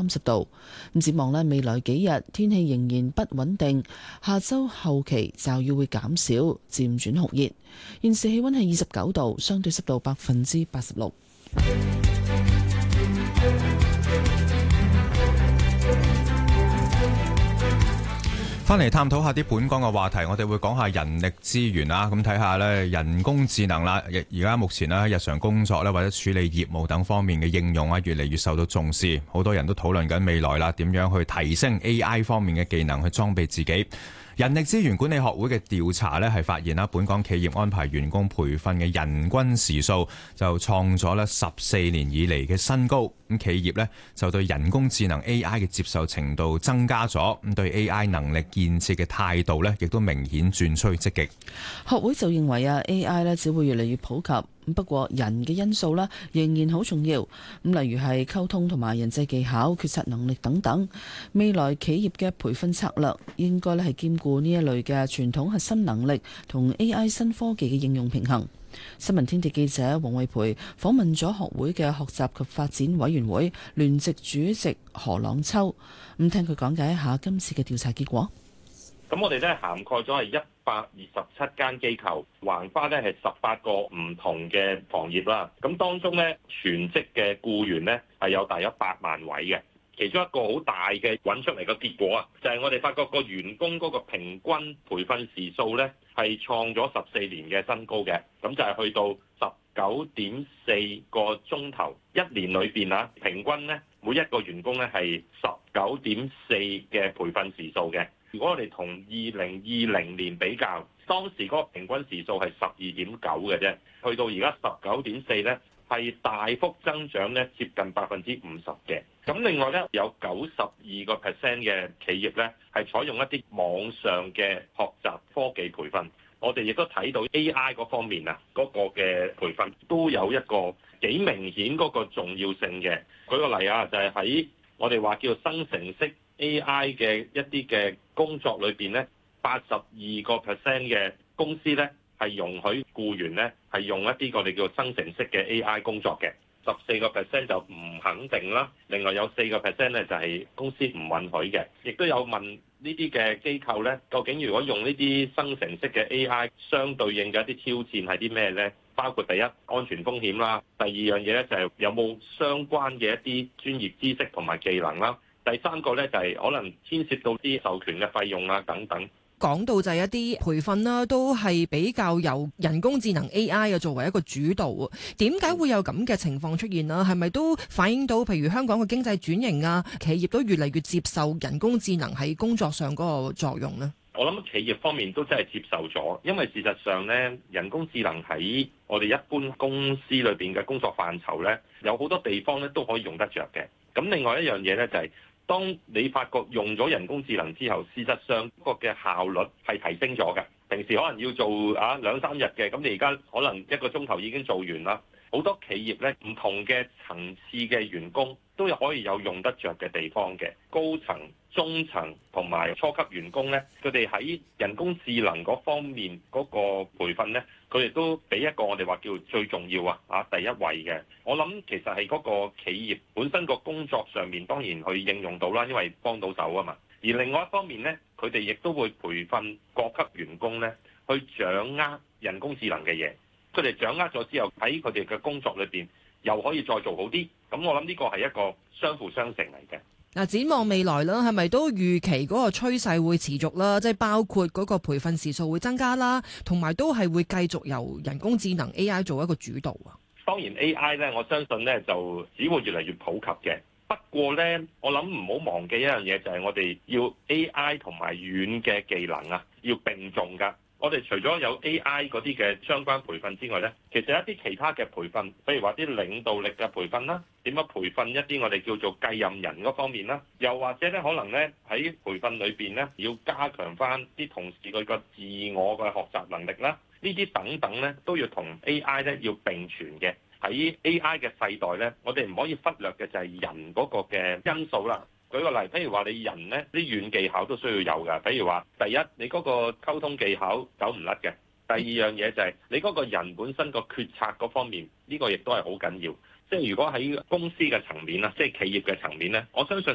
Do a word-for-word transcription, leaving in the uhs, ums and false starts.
三十度。咁展望咧，未來幾日天氣仍然不穩定，下周後期驟雨會減少，漸轉酷熱。現時氣溫係二十九度，相對濕度百分之八十六。 翻嚟探討下啲本港嘅話題，我哋會講下人力資源啦，咁睇下咧人工智能啦，而家目前咧喺日常工作咧或者處理業務等方面嘅應用啊，越嚟越受到重視，好多人都討論緊未來啦，點樣去提升 A I 方面嘅技能去裝備自己。人力資源管理學會嘅調查咧係發現啦，本港企業安排員工培訓嘅人均時數就創咗咧十四年以嚟嘅新高。咁企業咧就對人工智能 A I 嘅接受程度增加咗，咁對 A I 能力建設嘅態度咧亦都明顯轉趨積極。 學會就認為啊 A I 咧只會越嚟越普及，不過人嘅因素咧仍然好重要。咁例如係溝通同埋人際技巧、決策能力等等。未來企業嘅培訓策略應該咧係兼顧呢一類嘅傳統核心能力同 A I 新科技嘅應用平衡。新聞天地記者黃慧培訪問咗學會嘅學習及發展委員會聯席主席何朗秋，咁聽佢講解一下今次嘅調查結果。 咁我哋咧涵蓋咗係一百二十七間機構，橫跨咧係十八個唔同嘅行業啦。咁當中咧全職嘅僱員咧係有大約八萬位嘅。其中一個好大嘅揾出嚟嘅結果啊，就係我哋發覺個員工嗰個平均培訓時數咧係創咗十四年嘅新高嘅，咁就係去到十九點四個鐘頭一年裏邊啊，平均咧每一個員工咧係十九點四嘅培訓時數嘅。如果我哋同二零二零年比較，當時嗰個平均時數係十二點九嘅啫，去到而家十九點四咧。係大幅增長咧，接近百分之五十嘅。咁另外咧，有九十二個 percent 嘅企業咧，係採用一啲網上嘅學習科技培訓。我哋亦都睇到 A I 嗰方面啊，嗰個嘅培訓都有一個幾明顯嗰個重要性嘅。舉個例啊，就係喺我哋話叫生成式 A I 嘅一啲嘅工作裏邊咧，八十二個 percent 嘅公司咧，係容許僱員咧係用一啲我哋叫生成式嘅 A I 工作嘅，十四個 percent 就唔肯定啦。另外有四個 percent 咧就係公司唔允許嘅。亦都有問呢啲嘅機構咧，究竟如果用呢啲生成式嘅 A I 相對應嘅一啲挑戰係啲咩咧？包括第一安全風險啦，第二樣嘢咧就係有冇相關嘅一啲專業知識同埋技能啦，第三個咧就係可能牽涉到啲授權嘅費用啊等等。 講到就係一啲培訓啦，都係比較由人工智能 A I 嘅作為一個主導啊。點解會有咁嘅情況出現啦？係咪都反映到譬如香港嘅經濟轉型啊，企業都越嚟越接受人工智能喺工作上嗰個作用呢？ 我諗企業方面都真係接受咗，因為事實上咧，人工智能喺我哋一般公司裏邊嘅工作範疇咧，有好多地方咧都可以用得着嘅。咁另外一樣嘢咧就係，當你發覺用咗人工智能之後，事實上個嘅效率係提升咗嘅。平時可能要做啊兩三日嘅，咁你而家可能一個鐘頭已經做完啦。好多企業咧，唔同嘅層次嘅員工都有可以有用得着嘅地方嘅。高層、中層同埋初級員工咧，佢哋喺人工智能嗰方面嗰個培訓咧，佢哋都俾一個我哋話叫最重要啊啊第一位嘅。我諗其實係嗰個企業本身個工作上面當然去應用到啦，因為幫到手啊嘛。而另外一方面咧，佢哋亦都會培訓各級員工咧，去掌握人工智能嘅嘢。佢哋掌握咗之後，喺佢哋嘅工作裏邊又可以再做好啲。咁我諗呢個係一個相輔相成嚟嘅。 嗱，展望未來啦，係咪都預期嗰個趨勢會持續啦？即係包括嗰個培訓時數會增加啦，同埋都係會繼續由人工智能 A I 做一個主導啊。 當然 A I 咧，我相信咧就只會越嚟越普及嘅。不過咧，我諗唔好忘記一樣嘢，就係我哋要 A I 同埋軟嘅技能啊，要並重㗎。我哋除咗有 A I 嗰啲嘅相關培訓之外咧，其實一啲其他嘅培訓，譬如話啲領導力嘅培訓啦，點樣培訓一啲我哋叫做繼任人嗰方面啦，又或者咧可能咧喺培訓裏邊咧要加強翻啲同事佢個自我嘅學習能力啦，呢啲等等咧都要同 A I 咧要並存嘅。喺 A I 嘅世代咧，我哋唔可以忽略嘅就係人嗰個嘅因素啦。舉個例，譬如話你人咧啲軟技巧都需要有㗎。譬如話，第一你嗰個溝通技巧走唔甩嘅；第二樣嘢就係你嗰個人本身個決策嗰方面，呢個亦都係好緊要。即係如果喺公司嘅層面啦，即係企業嘅層面咧，我相信